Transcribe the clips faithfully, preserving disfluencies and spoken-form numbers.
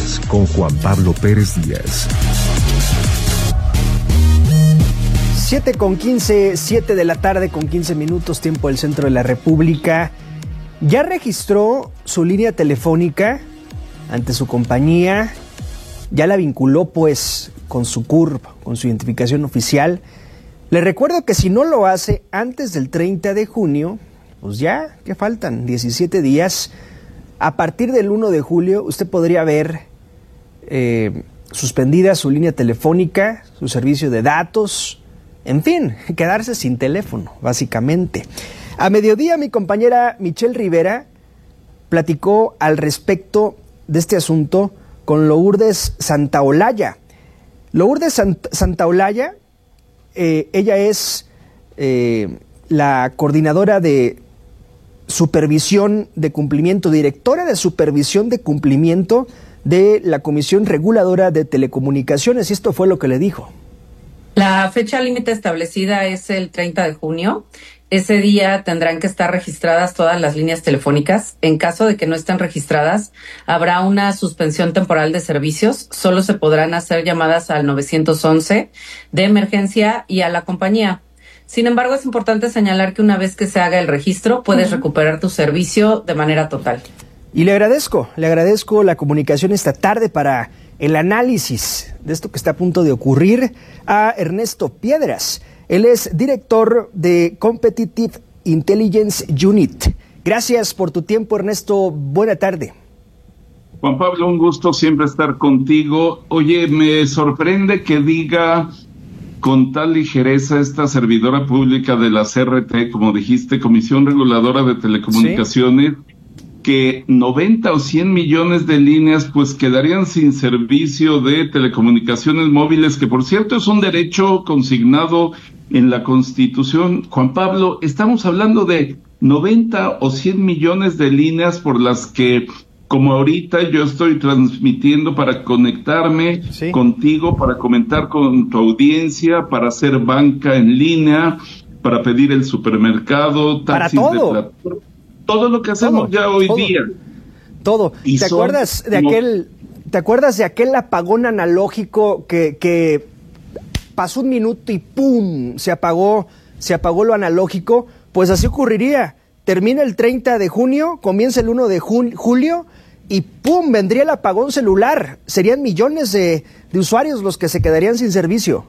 Noticias con Juan Pablo Pérez Díaz. siete con quince, siete de la tarde con quince minutos, tiempo del centro de la República. ¿Ya registró su línea telefónica ante su compañía? ¿Ya la vinculó pues con su C U R P, con su identificación oficial? Le recuerdo que si no lo hace antes del treinta de junio, pues ya, ¿qué faltan? diecisiete días. A partir del uno de julio, usted podría ver eh, suspendida su línea telefónica, su servicio de datos, en fin, quedarse sin teléfono, básicamente. A mediodía, mi compañera Michelle Rivera platicó al respecto de este asunto con Lourdes Santaolalla. Lourdes Sant- Santaolalla, eh, ella es eh, la coordinadora de supervisión de cumplimiento, directora de supervisión de cumplimiento de la Comisión Reguladora de Telecomunicaciones, y esto fue lo que le dijo. La fecha límite establecida es el treinta de junio. Ese día tendrán que estar registradas todas las líneas telefónicas. En caso de que no estén registradas, habrá una suspensión temporal de servicios. Solo se podrán hacer llamadas al nueve once de emergencia y a la compañía. Sin embargo, es importante señalar que una vez que se haga el registro, puedes uh-huh. recuperar tu servicio de manera total. Y le agradezco, le agradezco la comunicación esta tarde para el análisis de esto que está a punto de ocurrir a Ernesto Piedras. Él es director de Competitive Intelligence Unit. Gracias por tu tiempo, Ernesto. Buena tarde. Juan Pablo, un gusto siempre estar contigo. Oye, me sorprende que diga con tal ligereza esta servidora pública de la C R T, como dijiste, Comisión Reguladora de Telecomunicaciones, ¿sí?, que noventa o cien millones de líneas pues quedarían sin servicio de telecomunicaciones móviles, que por cierto es un derecho consignado en la Constitución. Juan Pablo, estamos hablando de noventa o cien millones de líneas por las que, como ahorita yo estoy transmitiendo para conectarme ¿sí? contigo, para comentar con tu audiencia, para hacer banca en línea, para pedir el supermercado, taxis para todo. de platforma. Todo lo que hacemos todo, ya hoy todo, día. Todo. ¿Te son, acuerdas de no, aquel, te acuerdas de aquel apagón analógico que, que pasó un minuto y ¡pum! se apagó, se apagó lo analógico? Pues así ocurriría. Termina el treinta de junio, comienza el uno de julio y ¡pum! Vendría el apagón celular. Serían millones de, de usuarios los que se quedarían sin servicio.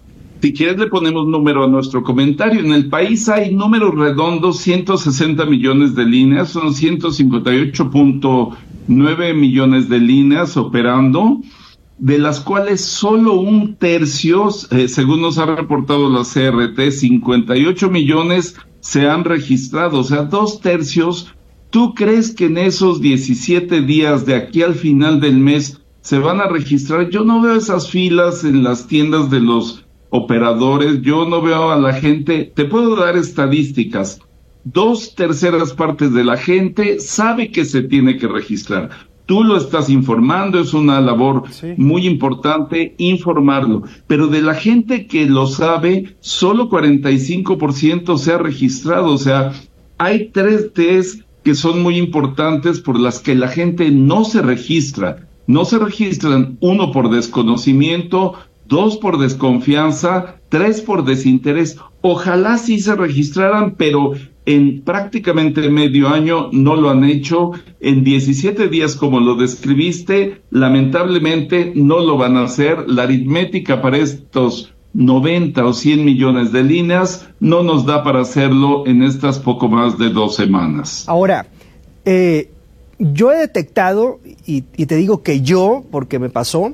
Si quieres le ponemos número a nuestro comentario. En el país hay números redondos, ciento sesenta millones de líneas, son ciento cincuenta y ocho punto nueve millones de líneas operando, de las cuales solo un tercio, eh, según nos ha reportado la C R T, cincuenta y ocho millones se han registrado, o sea, dos tercios. ¿Tú crees que en esos diecisiete días de aquí al final del mes se van a registrar? Yo no veo esas filas en las tiendas de los operadores, yo no veo a la gente. Te puedo dar estadísticas. Dos terceras partes de la gente sabe que se tiene que registrar. Tú lo estás informando, es una labor sí. muy importante informarlo. Pero de la gente que lo sabe, solo cuarenta y cinco por ciento se ha registrado. O sea, hay tres T's que son muy importantes por las que la gente no se registra. No se registran, uno, por desconocimiento, dos, por desconfianza, tres, por desinterés. Ojalá sí se registraran, pero en prácticamente medio año no lo han hecho. En diecisiete días, como lo describiste, lamentablemente no lo van a hacer. La aritmética para estos noventa o cien millones de líneas no nos da para hacerlo en estas poco más de dos semanas. Ahora, eh, yo he detectado, y, y te digo que yo, porque me pasó,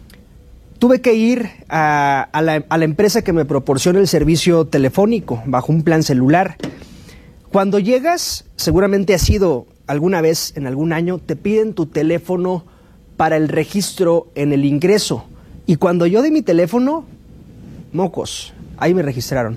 tuve que ir a, a, la, a la empresa que me proporciona el servicio telefónico bajo un plan celular. Cuando llegas, seguramente ha sido alguna vez en algún año, te piden tu teléfono para el registro en el ingreso. Y cuando yo di mi teléfono, mocos, ahí me registraron.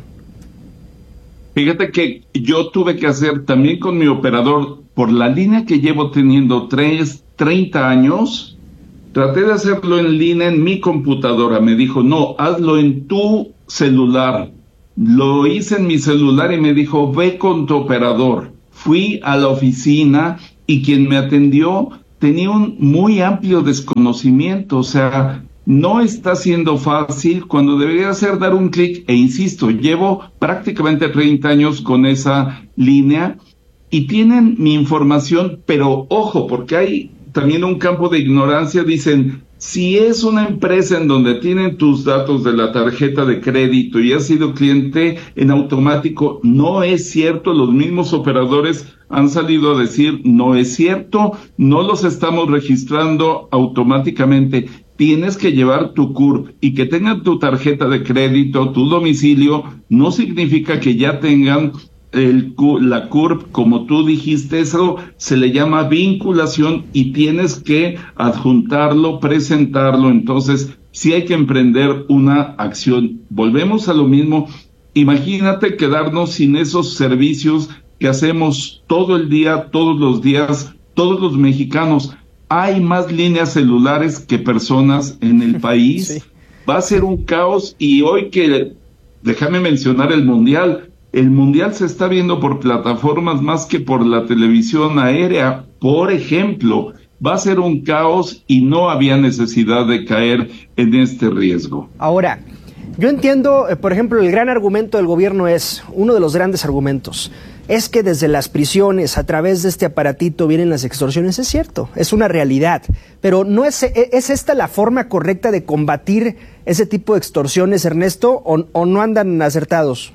Fíjate que yo tuve que hacer también con mi operador, por la línea que llevo teniendo tres, treinta años, traté de hacerlo en línea en mi computadora. Me dijo, no, hazlo en tu celular. Lo hice en mi celular y me dijo, ve con tu operador. Fui a la oficina y quien me atendió tenía un muy amplio desconocimiento, o sea, no está siendo fácil cuando debería ser dar un clic, e insisto, llevo prácticamente treinta años con esa línea y tienen mi información, pero ojo, porque hay también un campo de ignorancia. Dicen, si es una empresa en donde tienen tus datos de la tarjeta de crédito y has sido cliente, en automático, no es cierto. Los mismos operadores han salido a decir, no es cierto, no los estamos registrando automáticamente. Tienes que llevar tu C U R P y que tengan tu tarjeta de crédito, tu domicilio, no significa que ya tengan el, la C U R P, como tú dijiste. Eso se le llama vinculación y tienes que adjuntarlo, presentarlo. Entonces, sí hay que emprender una acción. Volvemos a lo mismo. Imagínate quedarnos sin esos servicios que hacemos todo el día, todos los días, todos los mexicanos. Hay más líneas celulares que personas en el país. Sí. Va a ser un caos. Y hoy que, déjame mencionar el Mundial, el Mundial se está viendo por plataformas más que por la televisión aérea, por ejemplo. Va a ser un caos y no había necesidad de caer en este riesgo. Ahora, yo entiendo, eh, por ejemplo, el gran argumento del gobierno es, uno de los grandes argumentos, es que desde las prisiones, a través de este aparatito, vienen las extorsiones. Es cierto, es una realidad, pero ¿no es, es esta la forma correcta de combatir ese tipo de extorsiones, Ernesto, o, o no andan acertados?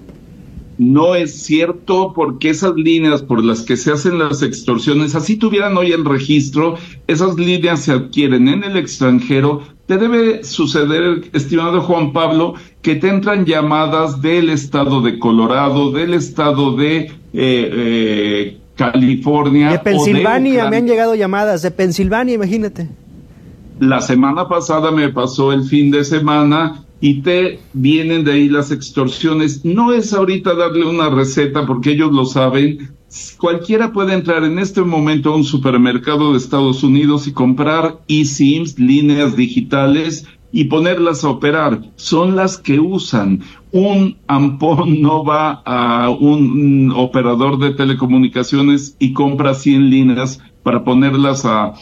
No es cierto, porque esas líneas por las que se hacen las extorsiones, así tuvieran hoy el registro, esas líneas se adquieren en el extranjero. Te debe suceder, estimado Juan Pablo, que te entran llamadas del estado de Colorado, del estado de eh, eh, California. De Pensilvania, me han llegado llamadas, de Pensilvania, imagínate. La semana pasada me pasó el fin de semana y te vienen de ahí las extorsiones. No es ahorita darle una receta porque ellos lo saben. Cualquiera puede entrar en este momento a un supermercado de Estados Unidos y comprar eSIMs, líneas digitales, y ponerlas a operar. Son las que usan. Un ampón no va a un operador de telecomunicaciones y compra cien líneas para ponerlas a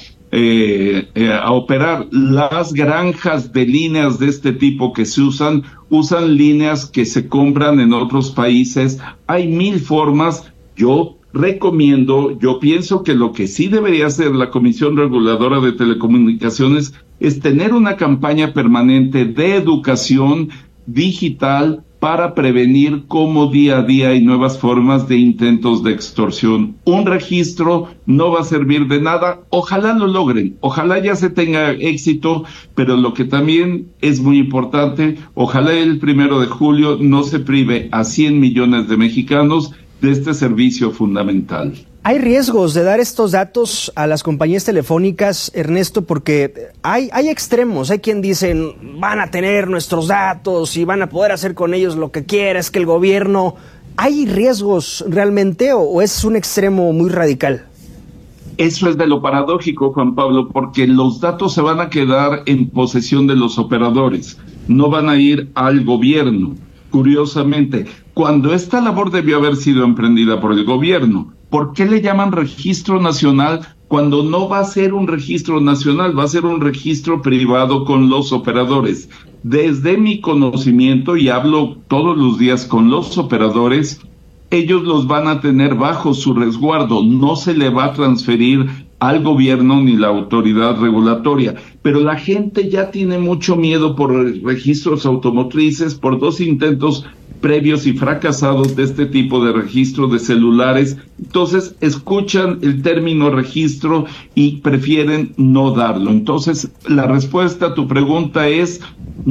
Eh, eh, a operar. Las granjas de líneas de este tipo que se usan, usan líneas que se compran en otros países. Hay mil formas. Yo recomiendo, yo pienso que lo que sí debería hacer la Comisión Reguladora de Telecomunicaciones es tener una campaña permanente de educación digital para prevenir cómo día a día hay nuevas formas de intentos de extorsión. Un registro no va a servir de nada. Ojalá lo logren, ojalá ya se tenga éxito, pero lo que también es muy importante, ojalá el primero de julio no se prive a cien millones de mexicanos de este servicio fundamental. ¿Hay riesgos de dar estos datos a las compañías telefónicas, Ernesto? Porque hay, hay extremos, hay quien dicen van a tener nuestros datos y van a poder hacer con ellos lo que quiera, es que el gobierno... ¿Hay riesgos realmente o, o es un extremo muy radical? Eso es de lo paradójico, Juan Pablo, porque los datos se van a quedar en posesión de los operadores, no van a ir al gobierno. Curiosamente, cuando esta labor debió haber sido emprendida por el gobierno, ¿por qué le llaman registro nacional cuando no va a ser un registro nacional, va a ser un registro privado con los operadores? Desde mi conocimiento, y hablo todos los días con los operadores, ellos los van a tener bajo su resguardo, no se le va a transferir al gobierno ni la autoridad regulatoria. Pero la gente ya tiene mucho miedo por registros automotrices, por dos intentos previos y fracasados de este tipo de registro de celulares. Entonces escuchan el término registro y prefieren no darlo. Entonces la respuesta a tu pregunta es: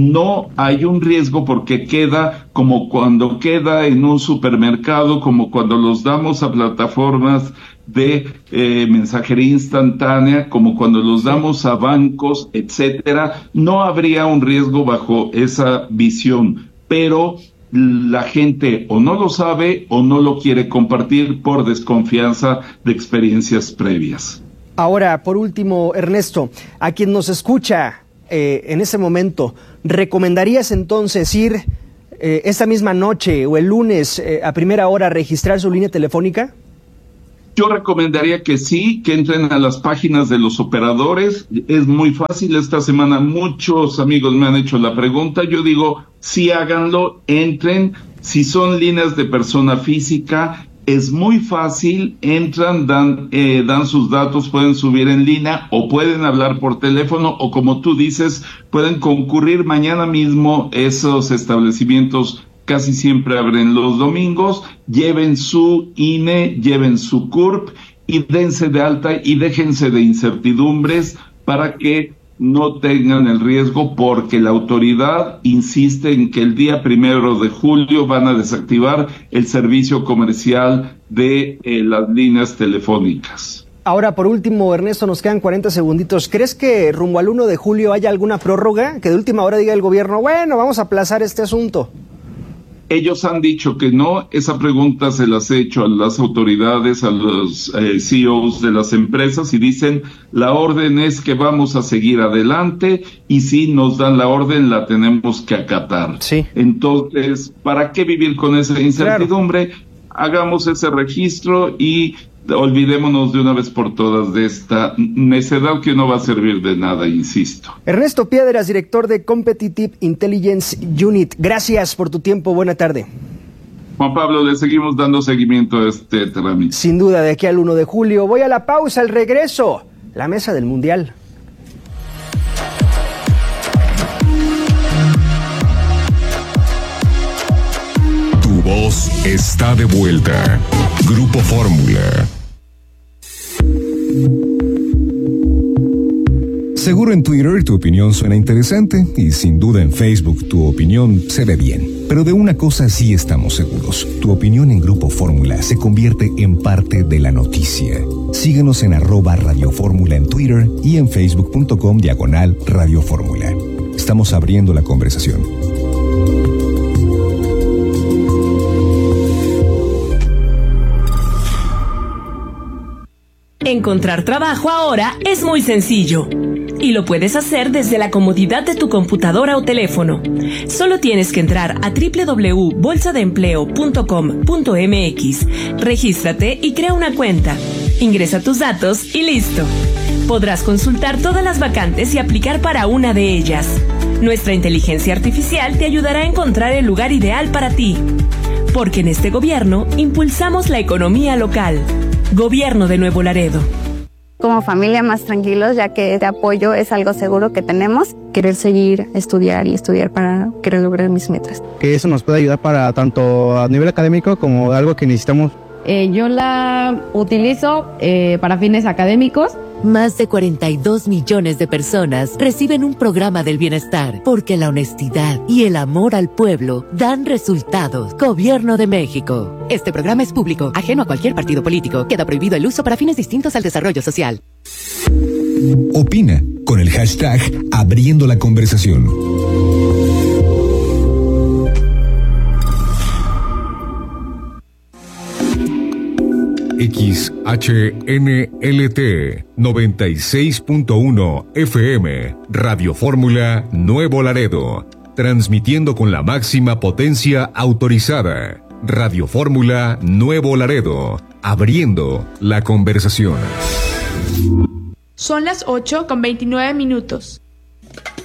no hay un riesgo, porque queda como cuando queda en un supermercado, como cuando los damos a plataformas de eh, mensajería instantánea, como cuando los damos a bancos, etcétera. No habría un riesgo bajo esa visión, pero la gente o no lo sabe o no lo quiere compartir por desconfianza de experiencias previas. Ahora, por último, Ernesto, a quien nos escucha eh, en ese momento, ¿recomendarías entonces ir eh, esta misma noche o el lunes eh, a primera hora a registrar su línea telefónica? Yo recomendaría que sí, que entren a las páginas de los operadores. Es muy fácil. Esta semana muchos amigos me han hecho la pregunta. Yo digo, sí, háganlo, entren. Si son líneas de persona física, es muy fácil. Entran, dan, eh, dan sus datos, pueden subir en línea o pueden hablar por teléfono o, como tú dices, pueden concurrir mañana mismo. Esos establecimientos casi siempre abren los domingos. Lleven su I N E, lleven su C U R P y dense de alta y déjense de incertidumbres para que no tengan el riesgo, porque la autoridad insiste en que el día primero de julio van a desactivar el servicio comercial de eh, las líneas telefónicas. Ahora, por último, Ernesto, nos quedan cuarenta segunditos. ¿Crees que rumbo al uno de julio haya alguna prórroga? Que de última hora diga el gobierno, bueno, vamos a aplazar este asunto. Ellos han dicho que no. Esa pregunta se las he hecho a las autoridades, a los eh, C E Os de las empresas, y dicen, la orden es que vamos a seguir adelante, y si nos dan la orden la tenemos que acatar. Sí. Entonces, ¿para qué vivir con esa incertidumbre? Claro. Hagamos ese registro y olvidémonos de una vez por todas de esta necedad que no va a servir de nada, insisto. Ernesto Piedras, director de Competitive Intelligence Unit, gracias por tu tiempo, buena tarde. Juan Pablo, le seguimos dando seguimiento a este trámite. Sin duda, de aquí al uno de julio. Voy a la pausa, al regreso, la mesa del Mundial. Tu voz está de vuelta. Grupo Fórmula. Seguro en Twitter tu opinión suena interesante y sin duda en Facebook tu opinión se ve bien. Pero de una cosa sí estamos seguros. Tu opinión en Grupo Fórmula se convierte en parte de la noticia. Síguenos en arroba Radio Fórmula en Twitter y en facebook.com diagonal Radio Fórmula. Estamos abriendo la conversación. Encontrar trabajo ahora es muy sencillo. Y lo puedes hacer desde la comodidad de tu computadora o teléfono. Solo tienes que entrar a doble u doble u doble u punto bolsa de empleo punto com punto m x, regístrate y crea una cuenta. Ingresa tus datos y listo. Podrás consultar todas las vacantes y aplicar para una de ellas. Nuestra inteligencia artificial te ayudará a encontrar el lugar ideal para ti. Porque en este gobierno impulsamos la economía local. Gobierno de Nuevo Laredo. Como familia más tranquilos, ya que este apoyo es algo seguro que tenemos. Querer seguir, estudiar y estudiar para querer lograr mis metas. Que eso nos puede ayudar para tanto a nivel académico como algo que necesitamos. Eh, yo la utilizo eh, para fines académicos. Más de cuarenta y dos millones de personas reciben un programa del bienestar porque la honestidad y el amor al pueblo dan resultados. Gobierno de México. Este programa es público, ajeno a cualquier partido político. Queda prohibido el uso para fines distintos al desarrollo social. Opina con el hashtag Abriendo la Conversación. X H N L T noventa y seis punto uno F M, Radio Fórmula Nuevo Laredo, transmitiendo con la máxima potencia autorizada. Radio Fórmula Nuevo Laredo, abriendo la conversación. Son las ocho con veintinueve minutos.